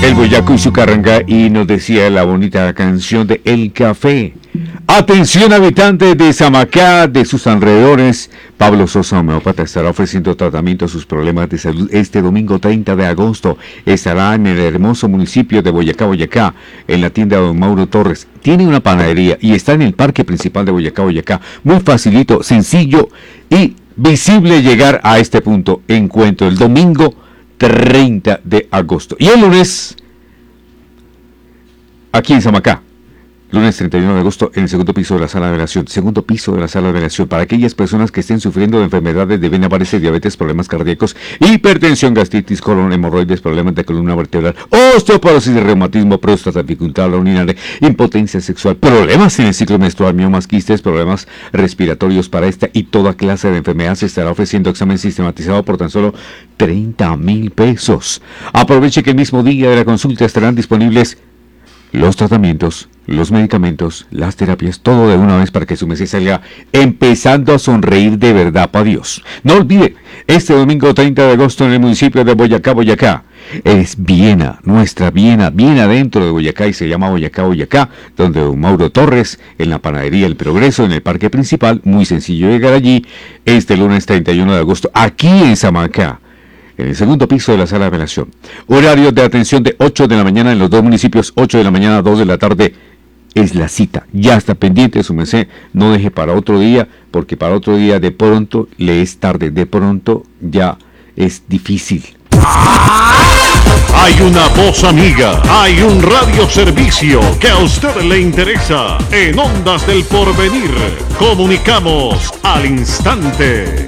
el boyaco y su carranga, y nos decía la bonita canción de El Café. Atención, habitantes de Samacá, de sus alrededores. Pablo Sosa, homeópata, estará ofreciendo tratamiento a sus problemas de salud este domingo 30 de agosto. Estará en el hermoso municipio de Boyacá, Boyacá, en la tienda de Don Mauro Torres. Tiene una panadería y está en el parque principal de Boyacá, Boyacá. Muy facilito, sencillo y visible llegar a este punto. Encuentro el domingo 30 de agosto. Y el lunes, aquí en Samacá. Lunes 31 de agosto en el segundo piso de la sala de velación. Segundo piso de la sala de velación. Para aquellas personas que estén sufriendo de enfermedades de vena, varices, diabetes, problemas cardíacos, hipertensión, gastritis, colon, hemorroides, problemas de columna vertebral, osteoporosis, reumatismo, próstata, dificultad urinaria, impotencia sexual, problemas en el ciclo menstrual, miomas, quistes, problemas respiratorios. Para esta y toda clase de enfermedad se estará ofreciendo examen sistematizado por tan solo 30,000 pesos. Aproveche que el mismo día de la consulta estarán disponibles los tratamientos, los medicamentos, las terapias, todo de una vez para que su mes salga empezando a sonreír de verdad para Dios. No olvide, este domingo 30 de agosto en el municipio de Boyacá, Boyacá, es Viena, nuestra Viena, bien adentro de Boyacá, y se llama Boyacá, Boyacá, donde Don Mauro Torres, en la panadería El Progreso, en el parque principal, muy sencillo llegar allí, este lunes 31 de agosto, aquí en Samacá, en el segundo piso de la sala de velación. Horario de atención de 8 de la mañana en los dos municipios, 8 de la mañana a 2 de la tarde es la cita. Ya está pendiente su merced, no deje para otro día, porque para otro día de pronto le es tarde, de pronto ya es difícil. Hay una voz amiga, hay un radioservicio que a usted le interesa. En Ondas del Porvenir, comunicamos al instante.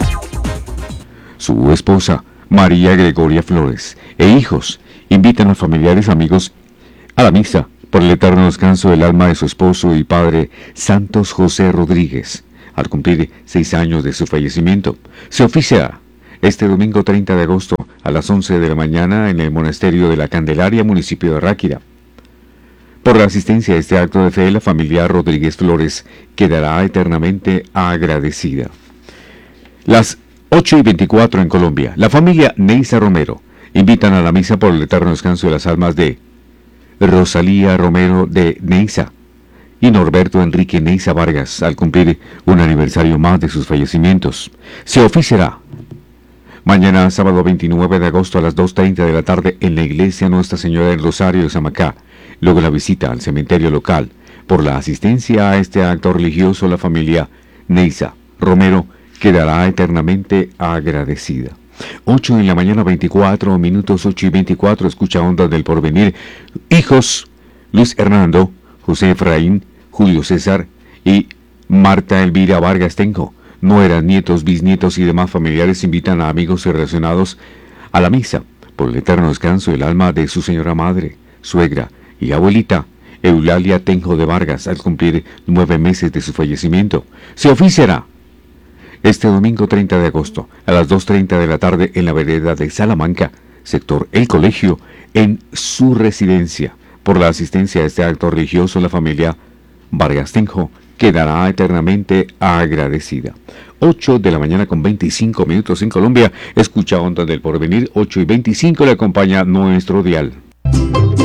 Su esposa, María Gregoria Flores, e hijos invitan a familiares amigos a la misa por el eterno descanso del alma de su esposo y padre Santos José Rodríguez, al cumplir 6 años de su fallecimiento. Se oficiará este domingo 30 de agosto a las 11 de la mañana en el Monasterio de la Candelaria, municipio de Ráquira. Por la asistencia a este acto de fe, la familia Rodríguez Flores quedará eternamente agradecida. Las 8:24 en Colombia. La familia Neisa Romero invitan a la misa por el eterno descanso de las almas de Rosalía Romero de Neisa y Norberto Enrique Neisa Vargas, al cumplir un aniversario más de sus fallecimientos. Se oficiará mañana, sábado 29 de agosto a las 2:30 de la tarde en la iglesia Nuestra Señora del Rosario de Samacá. Luego la visita al cementerio local. Por la asistencia a este acto religioso, la familia Neisa Romero quedará eternamente agradecida. 8 de la mañana, 24 minutos, 8:24, escucha Ondas del Porvenir. Hijos, Luis Hernando, José Efraín, Julio César y Marta Elvira Vargas Tenjo. Nueras, nietos, bisnietos y demás familiares invitan a amigos y relacionados a la misa por el eterno descanso del alma de su señora madre, suegra y abuelita, Eulalia Tenjo de Vargas, al cumplir 9 meses de su fallecimiento. Se oficiará este domingo 30 de agosto a las 2:30 de la tarde en la vereda de Salamanca, sector El Colegio, en su residencia. Por la asistencia a este acto religioso, la familia Vargas Tenjo quedará eternamente agradecida. 8 de la mañana con 25 minutos en Colombia. Escucha Ondas del Porvenir, 8:25, le acompaña nuestro dial.